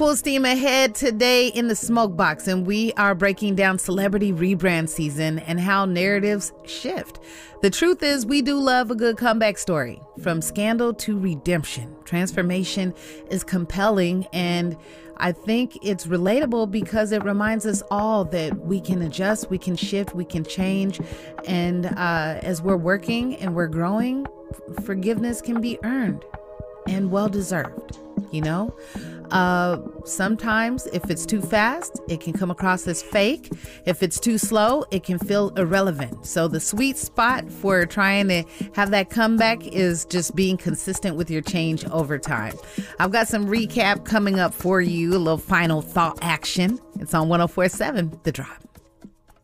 Full steam ahead today in the Smoke Box, and we are breaking down celebrity rebrand season and how narratives shift. The truth is, we do love a good comeback story. From scandal to redemption, transformation is compelling, and I think it's relatable because it reminds us all that we can adjust, we can shift, we can change, and as we're working and we're growing, forgiveness can be earned and well-deserved, you know? Sometimes if it's too fast, it can come across as fake. If it's too slow, it can feel irrelevant. So the sweet spot for trying to have that comeback is just being consistent with your change over time. I've got some recap coming up for you, a little final thought action. It's on 104.7 The Drop.